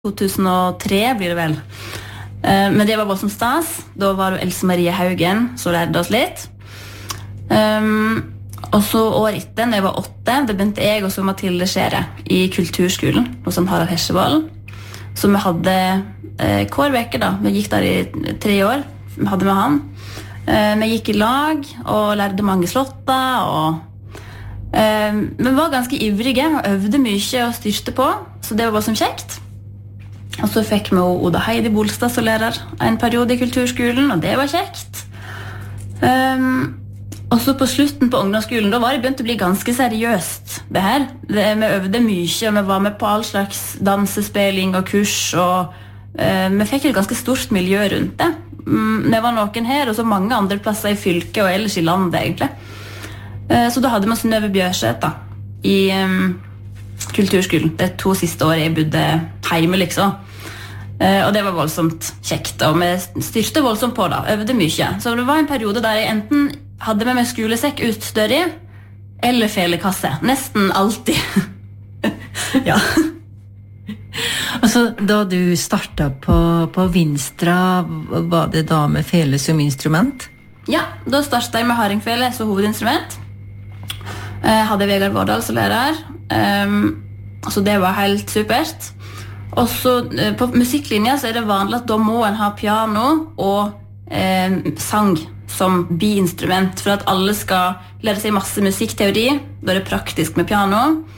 2003 blir det vel. Men det var voldsomt stas. Da var det Else Marie Haugen som lærte oss litt. Og så året etter, når jeg var 8, da begynte jeg og så Mathilde Skjære i kulturskolen hos Harald Hesjevold. Så vi hadde hver veke da. Vi gikk der i 3 år. Vi hadde med han. Vi gikk i lag og lærte mange slotter. Vi var ganske ivrige og øvde mye og styrte på. Så det var bare som kjekt. Og så fikk vi Oda Heidi Bolstad som lærer en periode i kulturskolen, og det var kjekt. Og så på slutten på ungdomsskolen, da var det begynt å bli ganske seriøst det her. Vi øvde mye, og vi var med på all slags dansespilling og kurs, og vi fikk et ganske stort miljø rundt det. Vi var noen her, og så mange andre plasser i fylket og ellers i landet, egentlig. Så da hadde vi Synnøve Bjørseth da, i kulturskolen. Det 2 siste året jeg bodde hjemme, liksom. Og det var voldsomt kjekt, og vi styrte voldsomt på da, øvde mye. Så det var en periode der jeg enten hadde med meg skolesekk utstør i, eller felekasse. Nesten alltid. Ja. Og så da du startet på Vinstra, var det da med fele som instrument? Ja, da startet jeg med hardingfele som hovedinstrument. Jeg hadde Vegard Vårdal som lærer, så det var helt supert. Og så på musikklinja så det vanlig at da må en ha piano og sang som biinstrument, for at alle skal lære seg masse musikkteori. Da det praktisk med piano.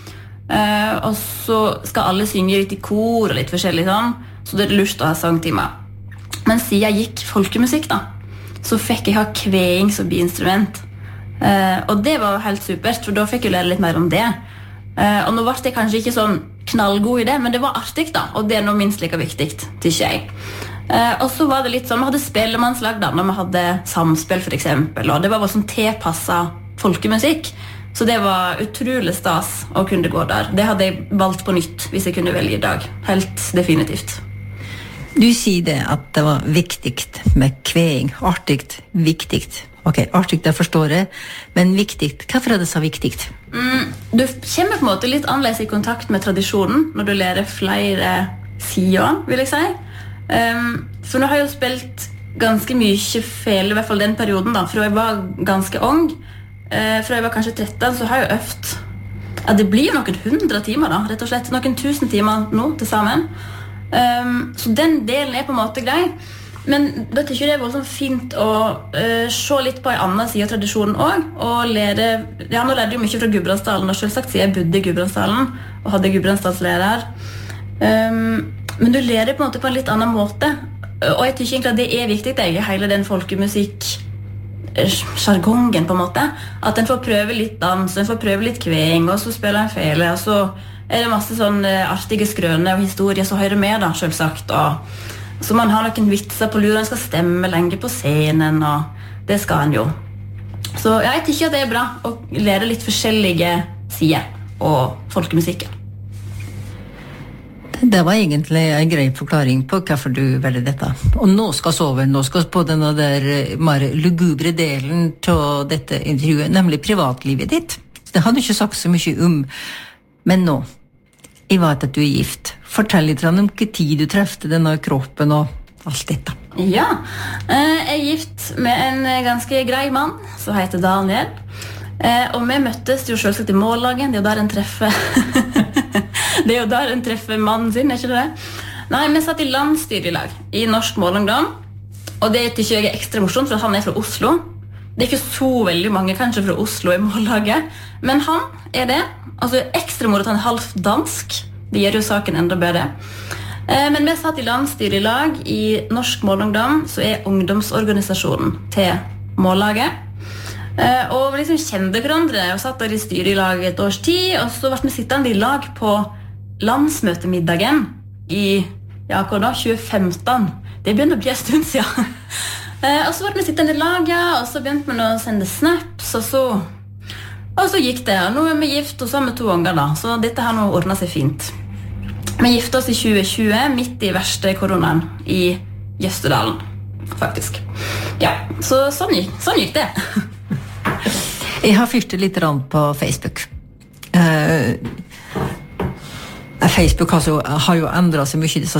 Og så skal alle synge litt i kor og litt forskjellig sånn, så det lurt å ha sangtimer. Men siden jeg gikk folkemusikk da, så fikk jeg ha kveing som biinstrument. Og det var helt supert, for da fikk jeg lære litt mer om det. Og nå var det kanskje ikke sånn knallgod i det, men det var artig da, og det nå minst like viktig, tykker jeg. Og så var det litt sånn, vi hadde spellemannslag da, når vi hadde samspill for eksempel, og det var bare sånn tilpasset folkemusikk, så det var utrolig stas å kunne gå der. Det hadde jeg valgt på nytt, hvis jeg kunne velge i dag. Helt definitivt. Du sier det at det var viktig med kveing, artig, viktig. Ok, artig, det forstår jeg, men viktig, hvorfor det så viktig? Du kommer på en måte litt annerledes i kontakt med tradisjonen når du lærer flere sider, vil jeg si. For nå har jeg jo spilt ganske mye fele, i hvert fall den perioden da, fra jeg var ganske ung. Fra jeg var kanskje 13, så har jeg øvd. Ja, det blir jo noen 100 timer da, rett og slett. Noen 1000 timer nå til sammen. Så den delen på en måte grei. Men da tykker jeg det var sånn fint å se litt på en annen side av tradisjonen også, og lære, ja, nå lærte jeg jo mye fra Gudbrandsdalen, og selvsagt siden jeg bodde i Gudbrandsdalen, og hadde Gudbrandsdalslærer. Men du lærer på en måte på en litt annen måte, og jeg tykker egentlig at det viktig, det hele den folkemusikk, jargongen på en måte, at en får prøve litt dans, en får prøve litt kveing, og så spiller en fele, og så det masse sånn artige skrøner og historier som hører med da, selvsagt, og så man har noen vitser på lur, en skal stemme lenge på scenen, og det skal en jo. Så ja, jeg tykker at det bra å lære litt forskjellige sider og folkemusikken. Det var egentlig en grei forklaring på hvorfor du velger dette. Og nå skal sove, nå skal på denne der mer lugubre delen til dette intervjuet, nemlig privatlivet ditt. Det har du ikke sagt så mye om, men nå, jeg vet at du gift. Fortell litt om hva tid du trefte denne kroppen og alt dette. Ja, jeg gift med en ganske grei mann som heter Daniel. Og vi møttes jo selvsagt i mållaget. Det er jo der en treffer det er jo der en treffer mannen sin, ikke det? Nei, vi satt i landsstyrelag i Norsk Målungdom. Og det tykker jeg ekstra morsomt, for han fra Oslo. Det ikke så veldig mange kanskje fra Oslo i mållaget, men han det. Altså ekstra moro at han halvt dansk. Det gjør jo saken enda bedre. Men vi satt i landsstyrelag i Norsk Målungdom, som ungdomsorganisasjonen til mållaget. Og vi liksom kjente hverandre og satt der i styrelag et års tid, og så ble vi sittende i lag på landsmøtemiddagen i, ja, hva da, 2015. Det begynte å bli en stund siden. Og så ble vi sittende i lag, ja, og så begynte vi å sende snaps, og så gikk det. Nå vi gift, og så har vi 2 unger da, så dette har nå ordnet seg fint. Vi gifte oss i 2020, midt i verste koronaen i Jøstedalen, faktisk. Ja, så sånn gikk det. Jeg har fyrt litt på Facebook. Facebook har jo endret seg mye disse